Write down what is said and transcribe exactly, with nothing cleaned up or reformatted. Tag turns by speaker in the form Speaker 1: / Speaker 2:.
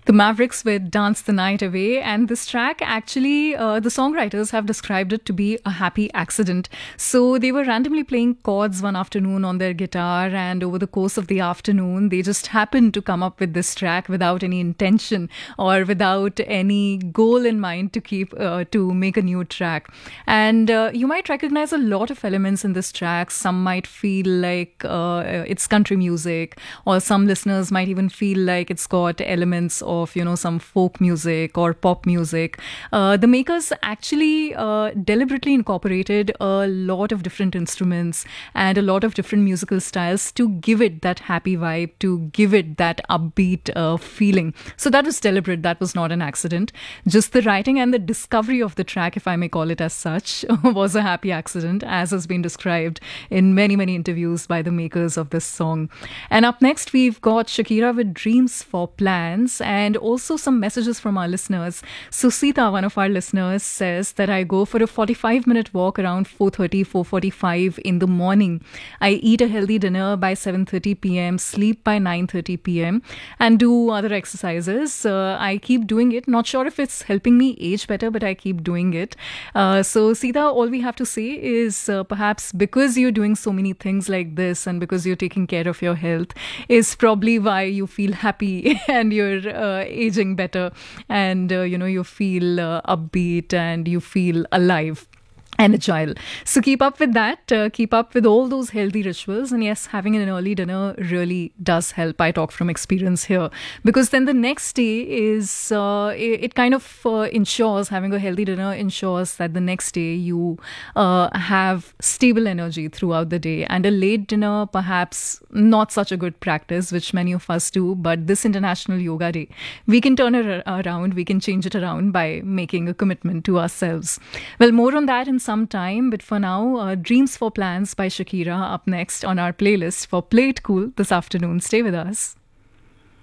Speaker 1: The Mavericks with Dance the Night Away, and this track actually, uh, the songwriters have described it to be a happy accident. So they were randomly playing chords one afternoon on their guitar, and over the course of the afternoon, they just happened to come up with this track without any intention or without any goal in mind to keep uh, to make a new track. And uh, you might recognize a lot of elements in this track. Some might feel like uh, it's country music, or some listeners might even feel like it's got elements of of, you know, some folk music or pop music. Uh, the makers actually uh, deliberately incorporated a lot of different instruments and a lot of different musical styles to give it that happy vibe, to give it that upbeat uh, feeling. So that was deliberate. That was not an accident. Just the writing and the discovery of the track, if I may call it as such, was a happy accident, as has been described in many, many interviews by the makers of this song. And up next, we've got Shakira with Dreams for Plans, and also some messages from our listeners. Susita, one of our listeners, says that I go for a forty-five minute walk around four thirty, four forty-five in the morning. I eat a healthy dinner by seven thirty p.m., sleep by nine thirty p.m. and do other exercises. Uh, I keep doing it. Not sure if it's helping me age better, but I keep doing it. Uh, so Sita, all we have to say is uh, perhaps because you're doing so many things like this and because you're taking care of your health is probably why you feel happy and you're uh, aging better, and uh, you know, you feel uh, upbeat and you feel alive and agile. So keep up with that. Uh, keep up with all those healthy rituals. And yes, having an early dinner really does help. I talk from experience here. Because then the next day is, uh, it, it kind of uh, ensures, having a healthy dinner ensures that the next day you uh, have stable energy throughout the day. And a late dinner, perhaps not such a good practice, which many of us do. But this International Yoga Day, we can turn it around. We can change it around by making a commitment to ourselves. Well, more on that in some time, but for now, uh, Dreams for Plans by Shakira up next on our playlist for Play It Cool this afternoon. Stay with us.